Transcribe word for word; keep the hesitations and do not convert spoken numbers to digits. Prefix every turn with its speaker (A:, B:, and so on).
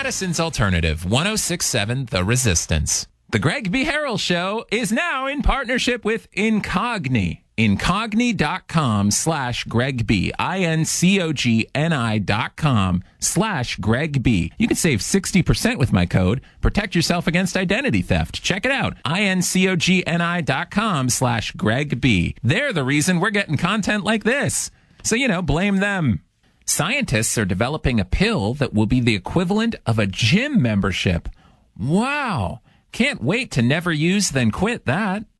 A: Madison's Alternative, one oh six point seven The Resistance. The Greg B. Harrell Show is now in partnership with Incogni. Incogni.com slash Greg B. I-N-C-O-G-N-I dot com slash Greg B. You can save sixty percent with my code. Protect yourself against identity theft. Check it out. I-N-C-O-G-N-I dot com slash Greg B. They're the reason we're getting content like this. So, you know, blame them. Scientists are developing a pill that will be the equivalent of a gym membership. Wow. Can't wait to never use then quit that.